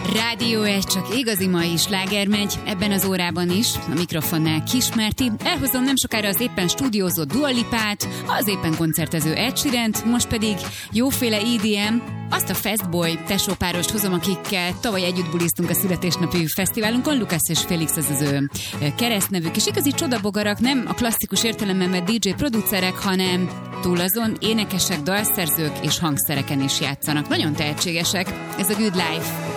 Rádió 1, csak igazi mai sláger megy, ebben az órában is, a mikrofonnál Kismerti. Elhozom nem sokára az éppen stúdiózott Dua Lipát, az éppen koncertező Ed Sheerant, most pedig jóféle EDM, azt a Fastboy tesópárost hozom, akikkel tavaly együtt buliztunk a születésnapi fesztiválunkon. Lukasz és Félix az ő keresztnevük, és igazi csodabogarak, nem a klasszikus értelemben vett DJ producerek, hanem túl azon énekesek, dalszerzők és hangszereken is játszanak. Nagyon tehetségesek. Ez a Good Life.